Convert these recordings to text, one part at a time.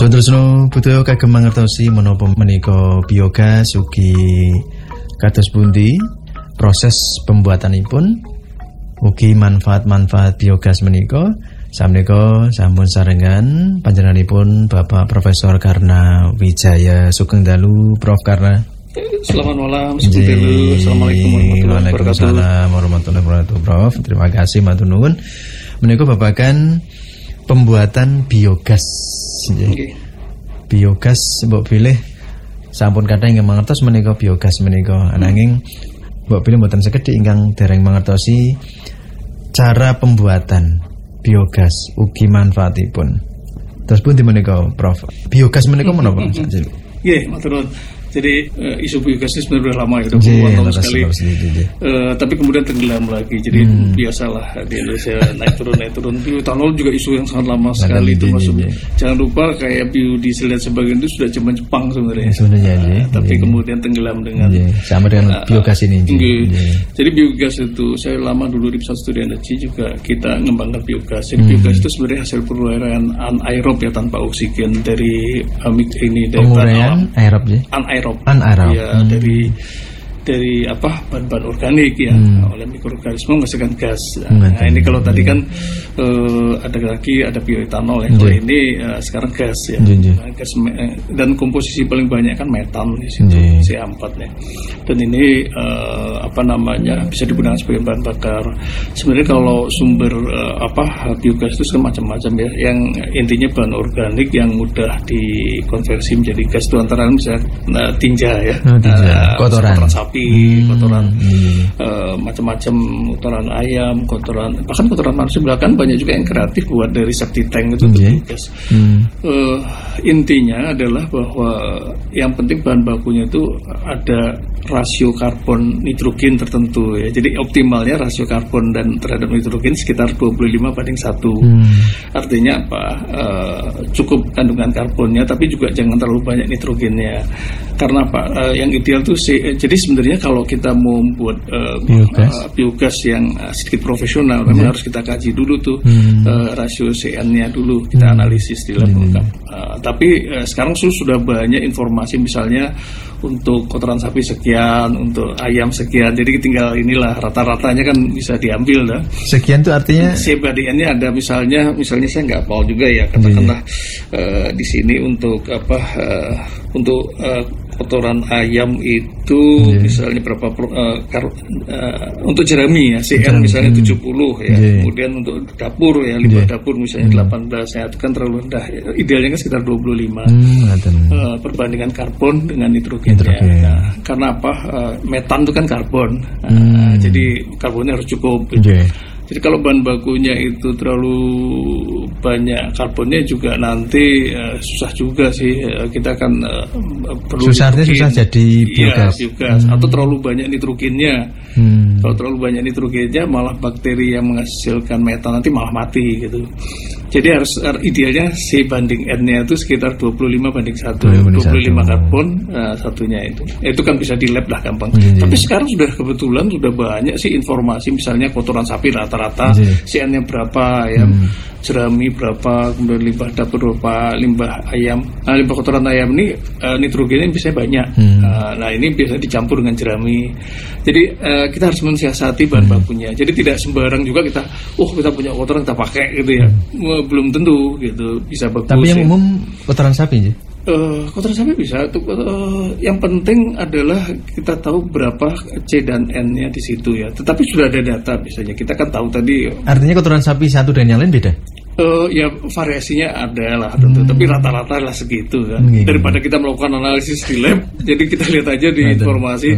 Saudara butuh kagem mangertosi menapa menika biogas ugi kados pundi proses pembuatanipun ugi manfaat-manfaat biogas menika. Samangika sampun sarengan panjenenganipun Bapak Profesor Karna Wijaya Sugeng Dalu. Prof Karna. Selamat malam, Assalamualaikum warahmatullahi wabarakatuh. Prof, terima kasih matur nuwun. Menika babagan pembuatan biogas. Okay. Biogas mbok pilih sampun kathah ingkang mangertos menika biogas menika. Ananging mbok pilih mboten sekedhik ingkang dereng mangertosi cara pembuatan biogas ugi manfaatipun. Terus pun di menika Prof. Biogas menika menapa? Nggih, matur nuwun. Jadi isu biogas ini sebenarnya lama ya, udah puluhan tahun sekali. Tapi kemudian tenggelam lagi. Jadi biasalah di Indonesia naik turun. Bioetanol juga isu yang sangat lama sekali itu maksudnya. Jangan lupa kayak biodiesel dan sebagainya itu sudah zaman Jepang sebenarnya. Tapi kemudian tenggelam dengan sama dengan biogas ini. Jadi biogas itu saya lama dulu di Pusat Studi Energi juga kita ngembangkan biogas. Jadi biogas itu sebenarnya hasil peruraian anaerob ya, tanpa oksigen dari ini dari penguraian aerob ya. Anaerob. Ya, dari bahan-bahan organik ya, oleh mikroorganisme menghasilkan gas. Nah, ini kalau tadi kan ada bioetanol ya. Kalau ini sekarang gas ya. Gas dan komposisi paling banyak kan metan di situ, C4 ya. Dan ini bisa digunakan sebagai bahan bakar. Sebenarnya kalau sumber biogas itu macam-macam ya. Yang intinya bahan organik yang mudah dikonversi menjadi gas itu antara misalnya tinja ya. Kotoran sapi, kotoran macam-macam, kotoran ayam, bahkan kotoran manusia. Bahkan banyak juga yang kreatif buat dari septic tank itu biogas. Intinya adalah bahwa yang penting bahan bakunya itu ada rasio karbon nitrogen tertentu ya. Jadi optimalnya rasio karbon dan terhadap nitrogen sekitar 25:1. Artinya apa? Cukup kandungan karbonnya tapi juga jangan terlalu banyak nitrogennya. Karena apa? Yang ideal tuh jadi sebenarnya kalau kita mau membuat biogas yang sedikit profesional memang harus kita kaji dulu tuh rasio CN-nya dulu, kita analisis di lab lengkap. Tapi sekarang sudah banyak informasi misalnya untuk kotoran sapi sekian, untuk ayam sekian. Jadi tinggal inilah rata-ratanya kan bisa diambil dah. Sekian itu artinya CBDN-nya ada misalnya saya nggak tahu juga ya, katakanlah di sini untuk kotoran ayam itu misalnya berapa untuk jerami ya, CN misalnya 70 ya. Kemudian untuk dapur ya, limbah dapur misalnya 18 ya, itu kan terlalu rendah. Idealnya kan sekitar 25. Perbandingan karbon dengan nitrogen. Nah, karena apa? Metan itu kan karbon. Jadi karbonnya harus cukup. Jadi kalau bahan bakunya itu terlalu banyak karbonnya juga nanti susah juga sih, kita akan perlu susah jadi biogas. Atau terlalu banyak nitrogennya. Kalau terlalu banyak nitrogennya malah bakteri yang menghasilkan metan nanti malah mati gitu. Jadi harus idealnya C banding N-nya itu sekitar 25:1. 25 karbon satunya itu. Itu kan bisa di lab lah gampang. Tapi sekarang kebetulan sudah banyak sih informasi, misalnya kotoran sapi rata-rata CN-nya berapa ya. Jerami berapa, kemudian limbah dapur berapa, limbah ayam. Nah, limbah kotoran ayam ini nitrogennya bisa banyak. Nah, ini biasa dicampur dengan jerami. Jadi kita harus mensiasati bahan bakunya. Jadi tidak sembarang juga kita punya kotoran kita pakai gitu ya. Belum tentu gitu bisa bagus. Tapi yang umum kotoran sapi sih. Kotoran sapi bisa. Yang penting adalah kita tahu berapa C dan N-nya di situ ya. Tetapi sudah ada data biasanya. Kita kan tahu tadi. Artinya kotoran sapi satu dan yang lain beda? Ya variasinya ada lah tentu, tapi rata-rata lah segitu kan. Daripada kita melakukan analisis di lab, jadi kita lihat aja di informasi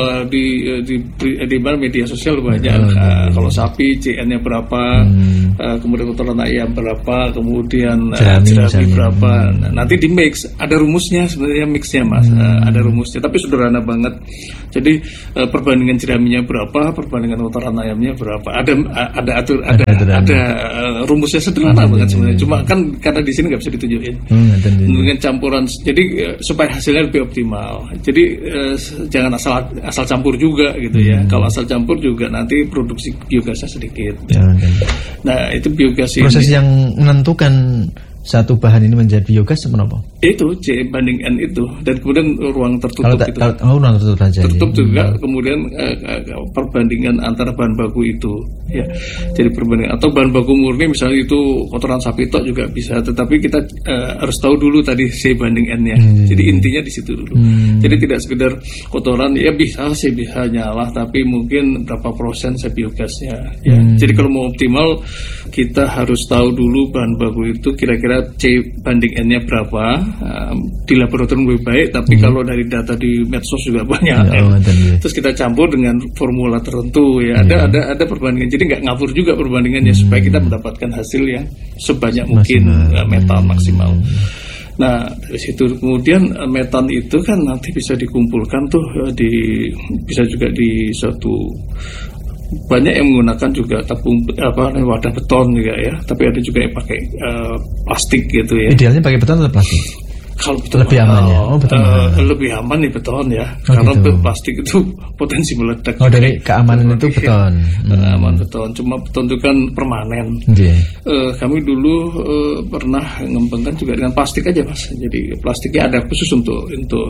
di media sosial banyak. Kalau sapi CN-nya berapa, kemudian kotoran ayam berapa, kemudian jerami berapa. Nanti di mix, ada rumusnya sebenarnya mixnya mas, ada rumusnya, tapi sederhana banget. Jadi perbandingan jeraminya berapa, perbandingan kotoran ayamnya berapa. Ada rumusnya sederhana banget sebenarnya. Cuma kan karena di sini nggak bisa ditunjukin. Dengan campuran, jadi supaya hasilnya lebih optimal. Jadi jangan asal campur juga gitu ya. Kalau asal campur juga nanti produksi biogasnya sedikit. Nah itu biogas proses yang menentukan satu bahan ini menjadi biogas menapa? Itu C banding N itu, dan kemudian ruang tertutup ruang tertutup saja. Tertutup juga, kemudian perbandingan antara bahan baku itu, ya. Jadi perbandingan atau bahan baku murni misalnya itu kotoran sapi tok juga bisa, tetapi kita harus tahu dulu tadi C banding N-nya. Jadi intinya di situ dulu. Jadi tidak sekedar kotoran, ya bisa sih bisa nyala, tapi mungkin berapa persen biogasnya. Ya. Jadi kalau mau optimal kita harus tahu dulu bahan baku itu kira-kira C banding N-nya berapa. Di laboratorium lebih baik, tapi kalau dari data di medsos juga banyak. Terus kita campur dengan formula tertentu, ya. Ada perbandingan. Jadi nggak ngawur juga perbandingannya supaya kita mendapatkan hasil yang sebanyak mungkin metan maksimal. Nah, dari situ kemudian metan itu kan nanti bisa dikumpulkan tuh bisa juga di suatu, banyak yang menggunakan juga wadah beton juga ya, tapi ada juga yang pakai plastik gitu ya. Idealnya pakai beton atau plastik? Kalau beton lebih aman ya. Lebih aman nih beton ya, karena gitu. Plastik itu potensi meledak. Dari keamanan itu beton. Aman beton. Cuma beton itu kan permanen. Kami dulu pernah mengembangkan juga dengan plastik aja Mas. Jadi plastiknya ada khusus untuk itu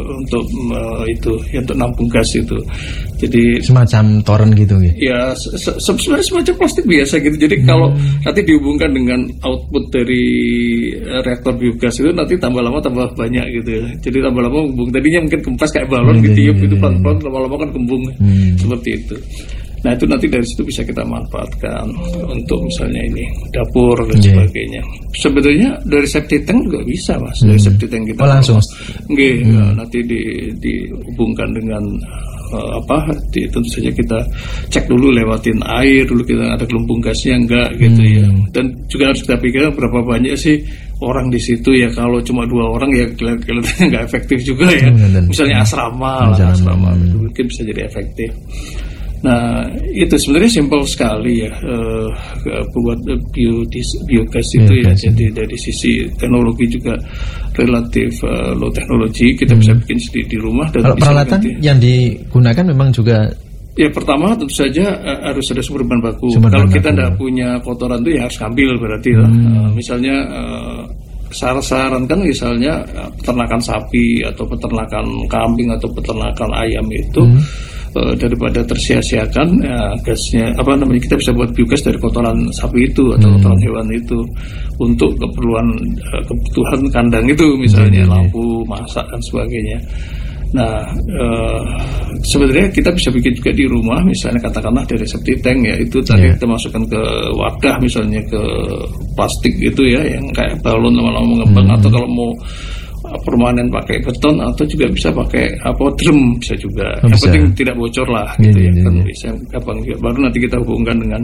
ya, untuk nampung gas itu. Jadi semacam toren gitu ya. Sebenarnya semacam plastik biasa gitu. Jadi kalau nanti dihubungkan dengan output dari reaktor biogas itu nanti tambah lama tambah banyak gitu ya. Jadi lama-lama kembung. Tadinya mungkin kempas kayak balon ditiup gitu pelan-pelan, lama-lama kan kembung seperti itu. Nah itu nanti dari situ bisa kita manfaatkan untuk misalnya ini dapur dan sebagainya. Sebenarnya dari septic tank juga bisa Mas. Dari septic tank kita langsung. Nanti dihubungkan dengan tentu saja kita cek dulu, lewatin air dulu, kita ada gelombang gasnya enggak gitu ya. Dan juga harus kita pikirkan berapa banyak sih orang di situ ya. Kalau cuma 2 orang ya kelihatannya nggak efektif juga ya. Misalnya asrama mungkin bisa jadi efektif. Nah itu sebenarnya simpel sekali ya buat biogas itu ya. Jadi dari sisi teknologi juga relatif low teknologi, kita bisa bikin sendiri di rumah. Dan kalau peralatan yang digunakan memang juga ya, pertama tentu saja harus ada sumber bahan baku. Kalau kita tidak punya kotoran itu ya harus ambil berarti lah. Misalnya saran kan misalnya peternakan sapi atau peternakan kambing atau peternakan ayam itu daripada tersia-siakan gasnya kita bisa buat biogas dari kotoran sapi itu atau kotoran hewan itu untuk kebutuhan kandang itu, misalnya lampu, masak dan sebagainya. Nah sebenarnya kita bisa bikin juga di rumah, misalnya katakanlah dari septic tank ya, itu tadi kita masukkan ke wadah misalnya ke plastik gitu ya, yang kayak balon lama-lama mengembang, atau kalau mau permanen pakai beton, atau juga bisa pakai drum bisa juga. Yang penting tidak bocor lah gitu ya. Kan bisa gampang juga. Baru nanti kita hubungkan dengan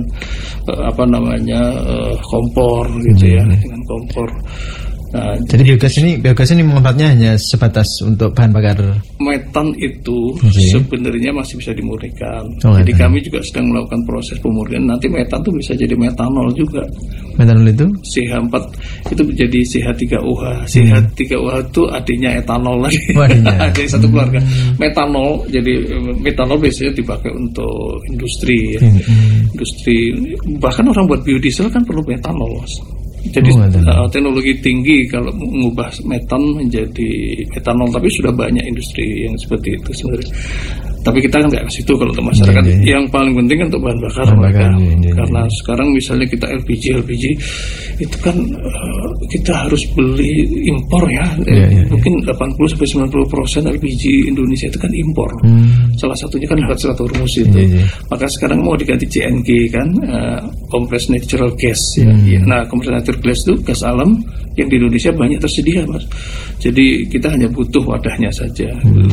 kompor gitu ya, dengan kompor. Nah, jadi biogas ini manfaatnya hanya sebatas untuk bahan bakar. Metan itu sebenarnya masih bisa dimurnikan. Jadi kami juga sedang melakukan proses pemurnian. Nanti metan itu bisa jadi metanol juga. Metanol itu CH4 itu menjadi CH3OH. CH3OH itu adiknya etanol lagi. Jadi satu keluarga. Metanol, jadi metanol biasanya dipakai untuk industri ya. Industri, bahkan orang buat biodiesel kan perlu metanol, Mas. Jadi teknologi tinggi kalau mengubah metan menjadi etanol, tapi sudah banyak industri yang seperti itu sebenarnya. Tapi kita kan nggak ke situ kalau untuk masyarakat. Yang paling penting kan untuk bahan bakar mereka. Karena sekarang misalnya kita LPG itu kan kita harus beli impor ya. Mungkin 80-90% LPG Indonesia itu kan impor. Salah satunya kan lewat Selat Hormuz itu. Maka sekarang mau diganti CNG kan, compressed natural gas ya. Nah, compressed natural gas itu gas alam yang di Indonesia banyak tersedia, Mas. Jadi kita hanya butuh wadahnya saja.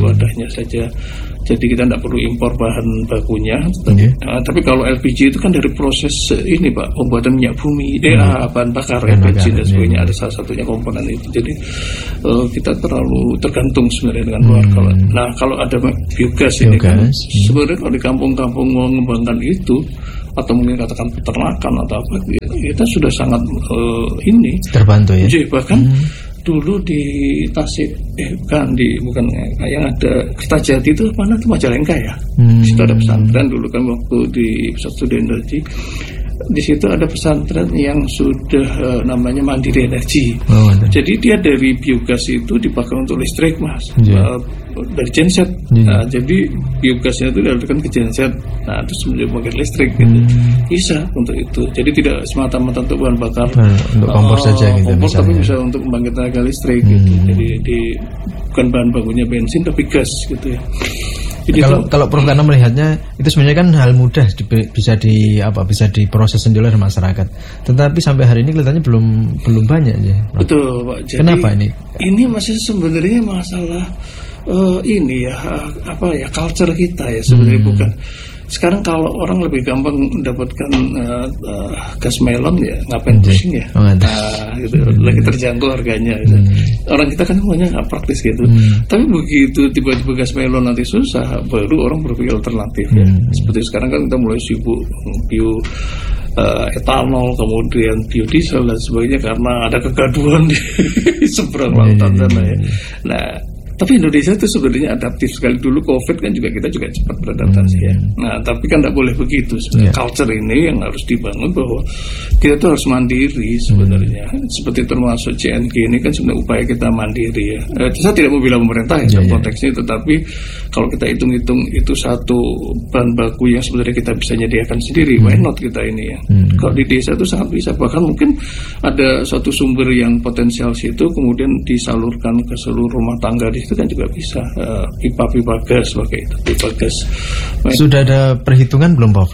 Jadi kita tidak perlu impor bahan bakunya. Tapi kalau LPG itu kan dari proses ini Pak, pembuatan minyak bumi, bahan bakar LPG dan sebagainya, ada salah satunya komponen itu. Jadi kita terlalu tergantung sebenarnya dengan luar. Nah kalau ada biogas ini kan, sebenarnya kalau di kampung-kampung mau mengembangkan itu, atau mungkin katakan peternakan atau apa, kita sudah sangat terbantu ya. Bahkan dulu di Tasik, bukan yang ada Kertajati itu mana tuh Majalengka ya. Di situ ada pesantren dulu kan waktu di Pusat Studi Energi. di situ ada pesantren yang sudah namanya Mandiri Energi. Jadi dia dari biogas itu dipakai untuk listrik, Mas. Dari genset. Nah, jadi biogasnya itu dialirkan ke genset. Nah, terus menjadi listrik gitu. Bisa untuk itu. Jadi tidak semata-mata untuk bahan bakar untuk kompor saja gitu. Kompor, tapi bisa untuk membangkit tenaga listrik gitu. Jadi bukan bahan bakunya bensin tapi gas gitu ya. Jadi kalau Prof Karna melihatnya itu sebenarnya kan hal mudah bisa diproses sendiri oleh masyarakat. Tetapi sampai hari ini kelihatannya belum banyak ya. Betul, Pak. Jadi, kenapa ini? Ini masih sebenarnya masalah culture kita ya sebenarnya bukan. Sekarang kalau orang lebih gampang mendapatkan gas melon ya ngapain pusing ya, gitu. Lagi terjangkau harganya gitu. Orang kita kan semuanya nggak praktis gitu. Tapi begitu tiba-tiba gas melon nanti susah, baru orang berpikir alternatif ya. Seperti sekarang kan kita mulai sibuk etanol, kemudian biodiesel dan sebagainya karena ada kegaduhan di seberang lautan sana ya. Nah, tapi Indonesia itu sebenarnya adaptif sekali. Dulu COVID kan kita juga cepat beradaptasi ya. Nah, tapi kan tidak boleh begitu. Culture ini yang harus dibangun bahwa kita tuh harus mandiri sebenarnya. Seperti termasuk CNG ini kan sebenarnya upaya kita mandiri ya. Saya tidak mau bilang pemerintah ya dalam konteksnya, tetapi kalau kita hitung-hitung itu satu bahan baku yang sebenarnya kita bisa nyediakan sendiri. Why not kita ini ya? Kalau di desa itu sangat bisa. Bahkan mungkin ada suatu sumber yang potensial situ kemudian disalurkan ke seluruh rumah tangga di itu kan juga bisa pipa-pipa gas pakai itu, pipa gas. Sudah ada perhitungan belum, Prof?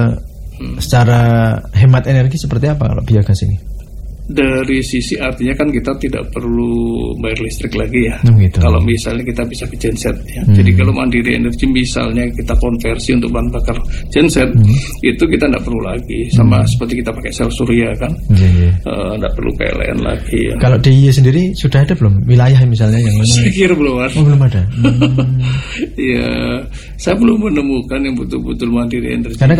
Secara hemat energi seperti apa kalau biogas ini? Dari sisi artinya kan kita tidak perlu bayar listrik lagi ya. Gitu. Kalau misalnya kita bisa ke genset ya. Jadi kalau Mandiri Energi misalnya kita konversi untuk bahan bakar genset, itu kita tidak perlu lagi. Sama seperti kita pakai sel surya kan, tidak perlu PLN lagi ya. Kalau DIY sendiri sudah ada belum wilayah misalnya yang saya kira belum ada. Belum ada. Ya, saya belum menemukan yang betul-betul Mandiri Energi. Karena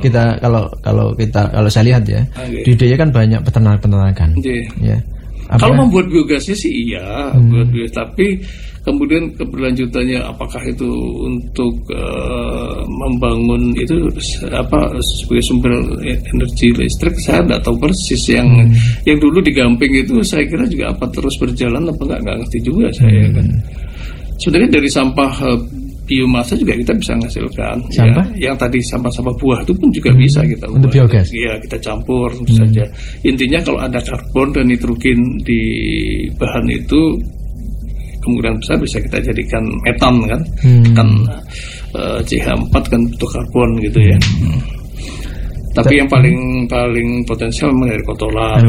kalau saya lihat ya, di DIY kan banyak peternak-peternak kan. Ya. Kalau membuat biogasnya sih iya, buat biogas, tapi kemudian keberlanjutannya apakah itu untuk membangun itu sebagai sumber energi listrik, saya tidak tahu persis. Yang dulu di Gamping itu saya kira juga apa terus berjalan apa nggak ngerti juga saya kan. Sebenarnya dari sampah biomasa juga kita bisa menghasilkan sampah? Ya, yang tadi sampah-sampah buah itu pun juga bisa kita untuk biogas. Iya, kita campur tentu saja. Intinya kalau ada karbon dan nitrogen di bahan itu kemungkinan besar bisa kita jadikan metan kan. Kan CH4 kan butuh karbon gitu ya. Tapi yang paling potensial memang dari kotoran.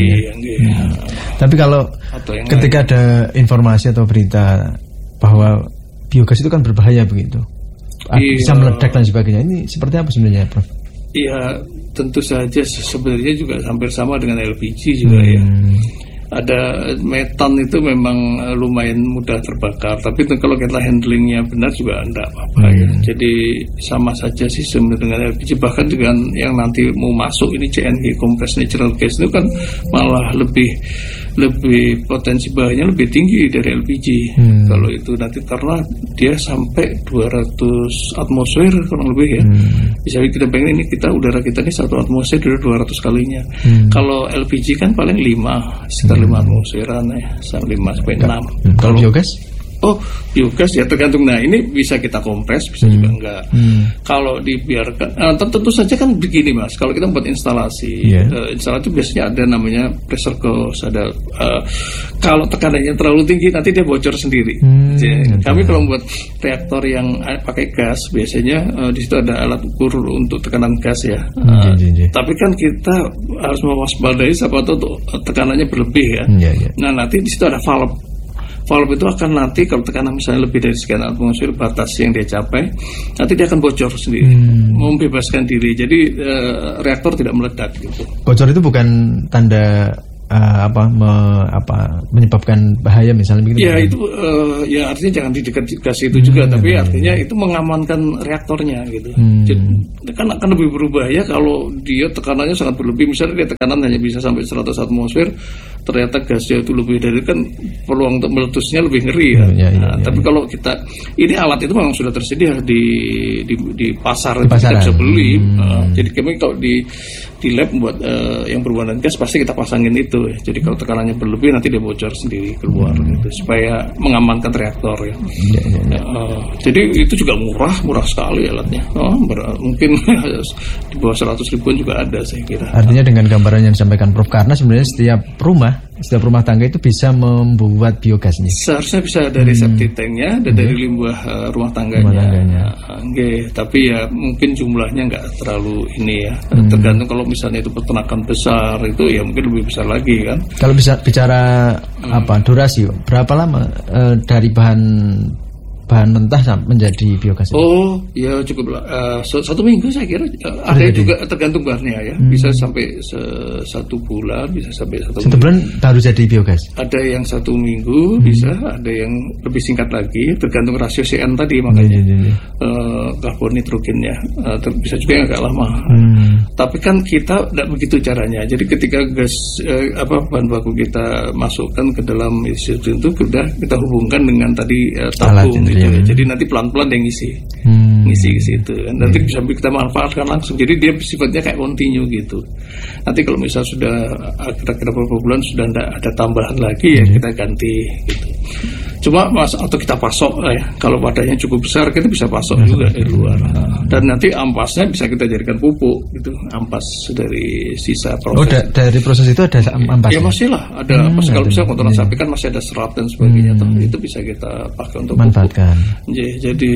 Tapi kalau ketika ada informasi atau berita bahwa biogas itu kan berbahaya begitu, bisa meledak dan sebagainya. Ini seperti apa sebenarnya, Prof? Iya, tentu saja sebenarnya juga hampir sama dengan LPG juga ya. Ada metan itu memang lumayan mudah terbakar, tapi kalau kita handlingnya benar juga enggak apa-apa ya. Jadi sama saja sih sebenarnya dengan LPG. Bahkan dengan yang nanti mau masuk ini CNG, compressed natural gas, itu kan malah lebih potensi bahayanya lebih tinggi dari LPG. Kalau itu nanti karena dia sampai 200 atmosfer kurang lebih ya. Bisa kita bayangin ini udara kita ini 1 atmosfer dari 200 kalinya. Kalau LPG kan paling 5, sekitar 5 atmosferan ya, 5-6. Kalau biogas? Oh, biogas ya tergantung. Nah, ini bisa kita kompres, bisa juga enggak. Kalau dibiarkan, tentu saja kan begini Mas. Kalau kita buat instalasi, instalasi biasanya ada namanya pressure gauge. Ada kalau tekanannya terlalu tinggi nanti dia bocor sendiri. Kami kalau membuat reaktor yang pakai gas, biasanya di situ ada alat ukur untuk tekanan gas ya. Tapi kan kita harus mewaspadai siapa tahu tekanannya berlebih ya. Nah, nanti di situ ada valve. Valve itu akan nanti kalau tekanan misalnya lebih dari sekian atmosfer batas yang dia capai, nanti dia akan bocor sendiri, membebaskan diri. Jadi reaktor tidak meledak gitu. Bocor itu bukan tanda menyebabkan bahaya misalnya begitu? Ya itu ya artinya jangan di dekat gas itu juga, tapi artinya itu mengamankan reaktornya gitu. Jadi kan akan lebih berbahaya kalau dia tekanannya sangat berlebih. Misalnya dia tekanan hanya bisa sampai 100 atmosfer, ternyata gasnya itu lebih dari, kan peluang untuk meletusnya lebih ngeri ya. Tapi kalau kita ini alat itu memang sudah tersedia di pasar, kita bisa beli. Jadi kami kalau di di lab buat yang berhubungan dengan gas pasti kita pasangin itu ya. Jadi kalau tekanannya berlebih nanti dia bocor sendiri keluar gitu supaya mengamankan reaktor ya. Jadi itu juga murah sekali alatnya. Mungkin di bawah 100 ribuan juga ada saya kira. Artinya dengan gambaran yang disampaikan Prof, karena sebenarnya setiap rumah tangga itu bisa membuat biogasnya. Seharusnya bisa dari septic tanknya dan dari limbah rumah tangganya. Tapi ya mungkin jumlahnya nggak terlalu ini ya. Tergantung kalau misalnya itu peternakan besar itu ya mungkin lebih besar lagi kan. Kalau bisa bicara durasi, berapa lama dari bahan mentah menjadi biogas? Oh, ya cukup 1 minggu saya kira. Ada juga tergantung bahannya ya. Bisa sampai 1 bulan, bisa sampai 1 bulan baru jadi biogas. Ada yang 1 minggu bisa, ada yang lebih singkat lagi, tergantung rasio CN tadi makanya. Karbon nitrogennya bisa juga yang agak lama. Tapi kan kita tidak begitu caranya. Jadi ketika gas bahan baku kita masukkan ke dalam isi itu sudah kita hubungkan dengan tadi tabung gitu. Jadi nanti pelan-pelan dia ngisi ke situ kan. Nanti bisa kita manfaatkan langsung. Jadi dia sifatnya kayak continue gitu. Nanti kalau misal sudah kira-kira beberapa bulan sudah tidak ada tambahan lagi ya kita ganti gitu. Cuma atau kita pasok ya. Kalau wadahnya cukup besar kita bisa pasok juga dari luar. Dan nanti ampasnya bisa kita jadikan pupuk gitu. Ampas dari sisa proses. Oh, dari proses itu ada ampasnya? Ya masih lah. Ada ampas. Kalau bisa kotoran sapi kan masih ada serat dan sebagainya. Itu bisa kita pakai untuk manfaatkan. Jadi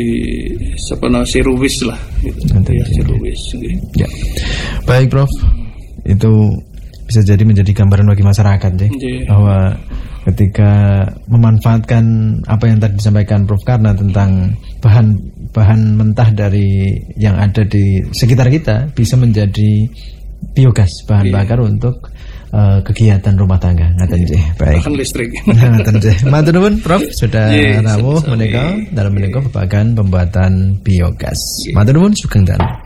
zero waste lah gitu. Zero waste gitu. Ya. Baik Prof, itu bisa jadi menjadi gambaran bagi masyarakat bahwa ketika memanfaatkan apa yang tadi disampaikan Prof Karna tentang bahan mentah dari yang ada di sekitar kita bisa menjadi biogas, bahan bakar untuk kegiatan rumah tangga. Baik. Bahkan listrik. Matur nuwun Prof sudah rawuh menika dalam menika babagan pembuatan biogas. Matur nuwun sugeng dalu.